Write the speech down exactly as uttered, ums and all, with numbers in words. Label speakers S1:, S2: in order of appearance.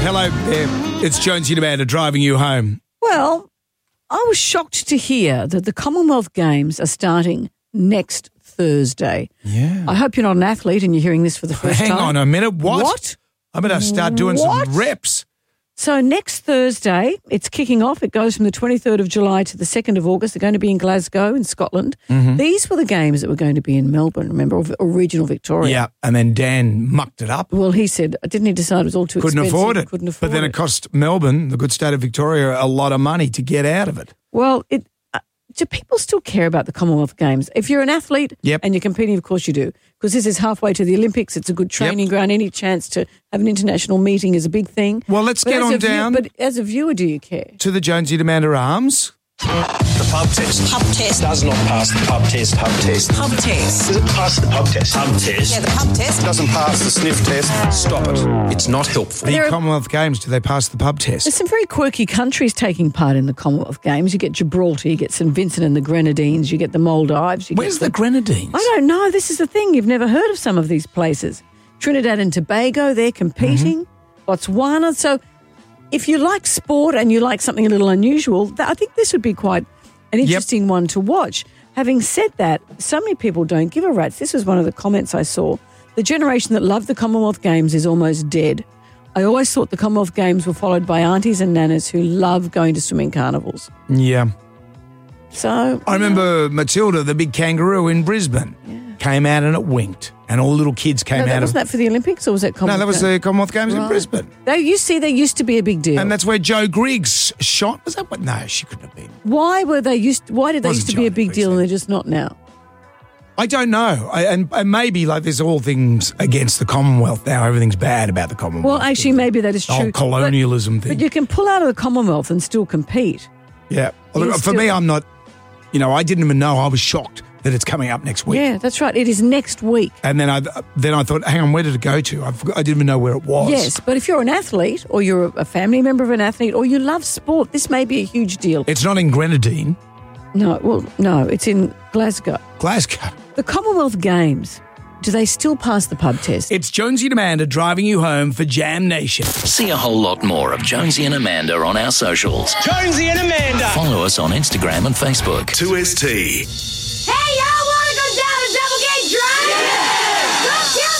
S1: Hello there. It's Jonesy and Amanda driving you home.
S2: Well, I was shocked to hear that the Commonwealth Games are starting next Thursday.
S1: Yeah.
S2: I hope you're not an athlete and you're hearing this for the first
S1: Hang
S2: time.
S1: on a minute. What?
S2: What?
S1: I'm going to start doing
S2: What?
S1: some reps.
S2: So next Thursday, it's kicking off. It goes from the twenty-third of July to the second of August. They're going to be in Glasgow in Scotland.
S1: Mm-hmm.
S2: These were the games that were going to be in Melbourne, remember, or, or regional Victoria.
S1: Yeah, and then Dan mucked it up.
S2: Well, he said, didn't he decide it was all too
S1: Couldn't
S2: expensive?
S1: afford it.
S2: Couldn't afford
S1: But then
S2: it.
S1: it cost Melbourne, the good state of Victoria, a lot of money to get out of it.
S2: Well, it, uh, do people still care about the Commonwealth Games? If you're an athlete
S1: Yep.
S2: and you're competing, of course you do, because this is halfway to the Olympics. It's a good training
S1: Yep.
S2: ground. Any chance to have an international meeting is a big thing.
S1: Well, let's
S2: But
S1: get
S2: as
S1: on
S2: a view-
S1: down
S2: But as a viewer, do you care?
S1: to the Jonesy and Amanda Arms.
S3: The pub test.
S4: Pub test.
S3: Does not pass the pub test. Pub test.
S4: Pub test.
S3: Does it pass the pub test? Pub test.
S4: Yeah, the pub test.
S3: Doesn't pass the sniff test. Stop it. It's not helpful.
S1: The
S2: There are-
S1: Commonwealth Games, do they pass the pub test?
S2: There's some very quirky countries taking part in the Commonwealth Games. You get Gibraltar, you get Saint Vincent and the Grenadines, you get the Maldives. You
S1: Where's
S2: get
S1: the Grenadines?
S2: I don't know. This is the thing. You've never heard of some of these places. Trinidad and Tobago, they're competing.
S1: Mm-hmm.
S2: Botswana. So if you like sport and you like something a little unusual, th- I think this would be quite an interesting one to watch. Having said that, so many people don't give a rat's. This was one of the comments I saw. The generation that loved the Commonwealth Games is almost dead. I always thought the Commonwealth Games were followed by aunties and nanas who love going to swimming carnivals.
S1: Yeah.
S2: So
S1: I remember Matilda, the big kangaroo in Brisbane, came out and it winked. And all the little kids came
S2: no,
S1: out
S2: that,
S1: of
S2: wasn't that for the Olympics or was that
S1: No,
S2: Commonwealth
S1: that was
S2: Games?
S1: the Commonwealth Games in
S2: Right.
S1: Brisbane.
S2: They, you see, they used to be a big deal.
S1: And that's where Joe Griggs shot. Was that what? No, she couldn't have been.
S2: Why were they used? Why did they
S1: Wasn't
S2: used to be a
S1: Joe
S2: big
S1: Griggs
S2: deal and
S1: then.
S2: they're just not now?
S1: I don't know. I, and, and maybe like there's all things against the Commonwealth now. Everything's bad about the Commonwealth.
S2: Well, actually, maybe that is
S1: The
S2: true.
S1: whole colonialism
S2: but,
S1: thing.
S2: But you can pull out of the Commonwealth and still compete.
S1: yeah. Well,
S2: You
S1: for
S2: still-
S1: me, I'm not, you know, I didn't even know. I was shocked that it's coming up next week.
S2: Yeah, that's right. It is next week.
S1: And then I then I thought, hang on, where did it go to? I, forgot, I didn't even know where it was.
S2: Yes, but if you're an athlete or you're a family member of an athlete or you love sport, this may be a huge deal.
S1: It's not in Grenadine,
S2: No, well, no, it's in Glasgow.
S1: Glasgow.
S2: The Commonwealth Games, do they still pass the pub test?
S1: It's Jonesy and Amanda driving you home for Jam Nation.
S5: See a whole lot more of Jonesy and Amanda on our socials.
S3: Jonesy and Amanda.
S5: Follow us on Instagram and Facebook.
S6: two S T.
S7: Hey, y'all want to go down a double gate drive? Yeah! Let's go!